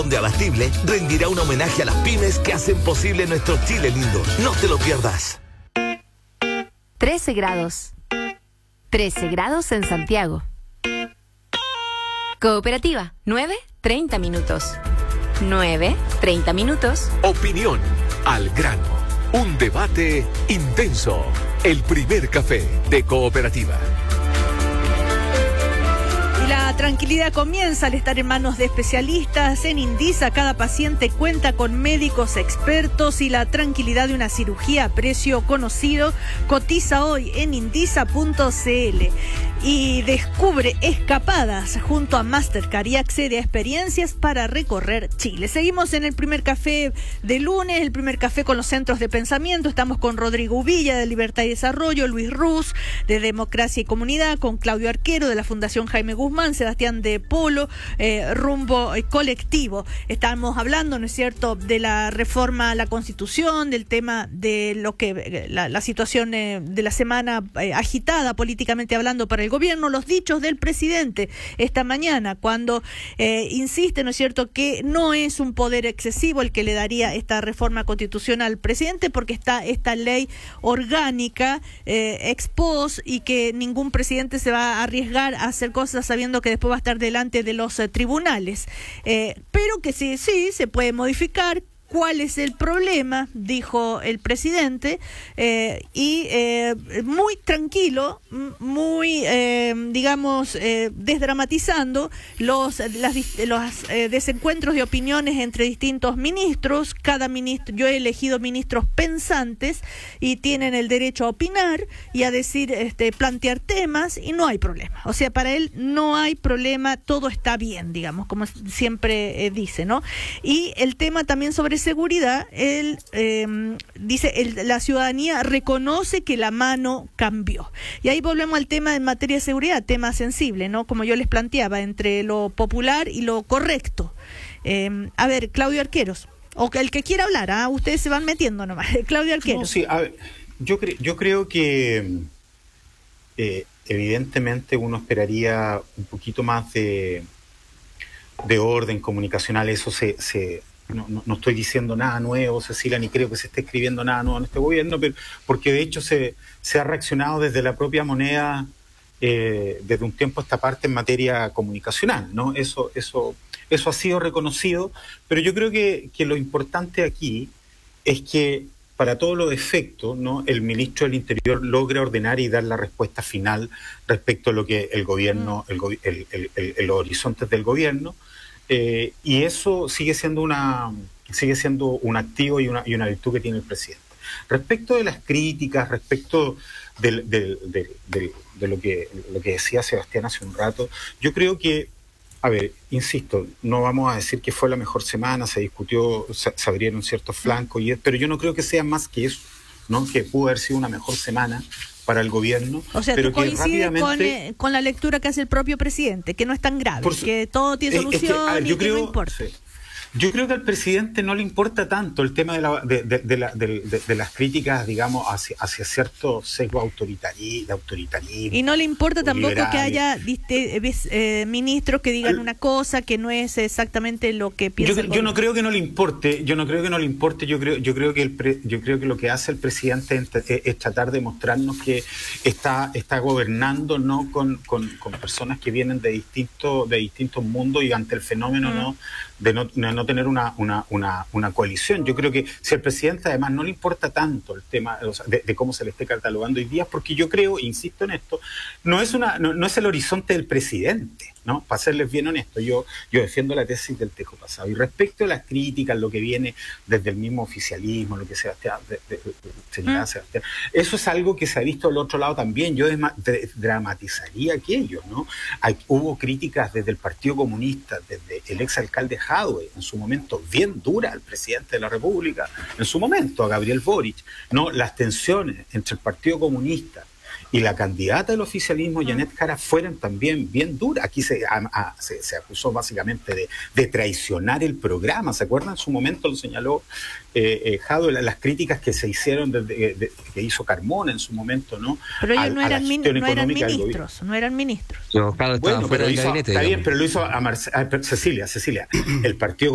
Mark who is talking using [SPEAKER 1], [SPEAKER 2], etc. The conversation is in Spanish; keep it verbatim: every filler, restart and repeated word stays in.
[SPEAKER 1] de Abatible rendirá un homenaje a las pymes que hacen posible nuestro Chile lindo. No te lo pierdas.
[SPEAKER 2] trece grados. trece grados en Santiago. Cooperativa, nueve, treinta minutos. nueve, treinta minutos.
[SPEAKER 1] Opinión al grano. Un debate intenso. El primer café de Cooperativa.
[SPEAKER 3] La tranquilidad comienza al estar en manos de especialistas. En Indisa cada paciente cuenta con médicos expertos y la tranquilidad de una cirugía a precio conocido. Cotiza hoy en indisa punto c l y descubre escapadas junto a Mastercard y accede a experiencias para recorrer Chile. Seguimos en el primer café de lunes, el primer café con los centros de pensamiento. Estamos con Rodrigo Uvilla de Libertad y Desarrollo, Luis Ruz de Democracia y Comunidad, con Claudio Arquero de la Fundación Jaime Guzmán, Sebastián de Polo, eh, Rumbo eh, Colectivo. Estamos hablando, ¿no es cierto?, de la reforma a la Constitución, del tema de lo que la, la situación eh, de la semana eh, agitada políticamente hablando para el gobierno, los dichos del presidente esta mañana cuando eh, insiste, ¿no es cierto?, que no es un poder excesivo el que le daría esta reforma constitucional al presidente porque está esta ley orgánica eh, ex post y que ningún presidente se va a arriesgar a hacer cosas sabiendo que después va a estar delante de los eh, tribunales, eh, pero que sí, sí, se puede modificar. ¿Cuál es el problema?, dijo el presidente, eh, y eh, muy tranquilo, muy, eh, digamos, eh, desdramatizando los, las, los eh, desencuentros de opiniones entre distintos ministros. Cada ministro, yo he elegido ministros pensantes y tienen el derecho a opinar y a decir, este, plantear temas y no hay problema. O sea, para él no hay problema, todo está bien, digamos, como siempre eh, dice, ¿no? Y el tema también sobre seguridad, él eh, dice, el, la ciudadanía reconoce que la mano cambió. Y ahí volvemos al tema en materia de seguridad, tema sensible, ¿no? Como yo les planteaba, entre lo popular y lo correcto. Eh, a ver, Claudio Arqueros, o el que quiera hablar, ¿ah? Ustedes se van metiendo nomás. Claudio Arqueros.
[SPEAKER 4] No, sí, a ver, yo, cre- yo creo que eh, evidentemente uno esperaría un poquito más de, de orden comunicacional, eso se... se No, no, no estoy diciendo nada nuevo, Cecilia, ni creo que se esté escribiendo nada nuevo en este gobierno, pero porque de hecho se, se ha reaccionado desde la propia moneda eh, desde un tiempo a esta parte en materia comunicacional, ¿no? Eso, eso, eso ha sido reconocido, pero yo creo que, que lo importante aquí es que para todos los efectos, ¿no?, el ministro del Interior logre ordenar y dar la respuesta final respecto a lo que el gobierno, el, el, el, el, el, los horizontes del gobierno. Eh, y eso sigue siendo una sigue siendo un activo y una, y una virtud que tiene el presidente. Respecto de las críticas, respecto del, del, del, del, de lo que, lo que decía Sebastián hace un rato, yo creo que, a ver, insisto, no vamos a decir que fue la mejor semana, se discutió, se, se abrieron ciertos flancos, y, pero yo no creo que sea más que eso, ¿no? Que pudo haber sido una mejor semana para el gobierno.
[SPEAKER 3] O sea,
[SPEAKER 4] pero
[SPEAKER 3] tú coincides
[SPEAKER 4] rápidamente...
[SPEAKER 3] con, eh, con la lectura que hace el propio presidente, que no es tan grave,
[SPEAKER 4] su...
[SPEAKER 3] que todo tiene solución
[SPEAKER 4] es que, ver,
[SPEAKER 3] y
[SPEAKER 4] yo
[SPEAKER 3] que
[SPEAKER 4] creo,
[SPEAKER 3] no importa.
[SPEAKER 4] Sí. Yo creo que al presidente no le importa tanto el tema de, la, de, de, de, la, de, de, de las críticas, digamos, hacia, hacia cierto sesgo autoritarismo, de autoritarismo.
[SPEAKER 3] Y no le importa tampoco
[SPEAKER 4] liberal.
[SPEAKER 3] que haya diste, eh, ministros que digan una cosa que no es exactamente lo que piensa
[SPEAKER 4] yo,
[SPEAKER 3] el
[SPEAKER 4] yo
[SPEAKER 3] gobierno.
[SPEAKER 4] no creo que no le importe, yo no creo que no le importe, yo creo, yo creo que el pre, yo creo que lo que hace el presidente es, es, es tratar de mostrarnos que está, está gobernando, no con, con, con personas que vienen de distintos, de distintos mundos y ante el fenómeno, mm. no de no, no, no tener una, una, una, una coalición. Yo creo que si al presidente además no le importa tanto el tema o sea, de, de cómo se le esté catalogando hoy día, porque yo creo, insisto en esto, no es una no, no es el horizonte del presidente, ¿no? Para serles bien honesto, yo, yo defiendo la tesis del tejo pasado. Y respecto a las críticas, lo que viene desde el mismo oficialismo, lo que Sebastián, de, de, de, señalaba Sebastián, eso es algo que se ha visto del otro lado también. Yo desma, de, dramatizaría aquello, ¿no? Hay, hubo críticas desde el Partido Comunista, desde el exalcalde Jadwe, en su momento, bien dura al presidente de la República, en su momento a Gabriel Boric, ¿no? Las tensiones entre el Partido Comunista y la candidata del oficialismo, Janet Jara, fueron también bien duras. Aquí se, a, a, se, se acusó básicamente de, de traicionar el programa. ¿Se acuerdan? En su momento lo señaló eh, eh, Jadwe, las críticas que se hicieron, desde, de, de, que hizo Carmona en su momento, ¿no?
[SPEAKER 3] Pero ellos no, eran min, no eran ministros, no eran ministros.
[SPEAKER 4] Bueno, pero hizo, está bien, pero lo hizo a, Marce, a Cecilia, Cecilia, el Partido